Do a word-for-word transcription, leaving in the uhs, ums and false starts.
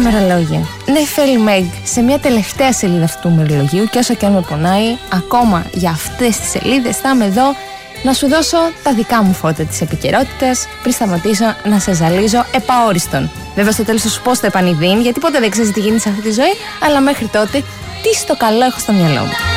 ημερολόγια. Νεφέλ Μεγ, σε μια τελευταία σελίδα αυτού του ημερολογίου, και όσο και αν με πονάει, ακόμα για αυτές τις σελίδες θα είμαι εδώ να σου δώσω τα δικά μου φώτα της επικαιρότητας πριν σταματήσω να σε ζαλίζω επαόριστον. Βέβαια, στο τέλος θα σου πω στο επανειδήν, γιατί ποτέ δεν ξέρεις τι γίνεται σε αυτή τη ζωή, αλλά μέχρι τότε, τι στο καλό έχω στο μυαλό μου.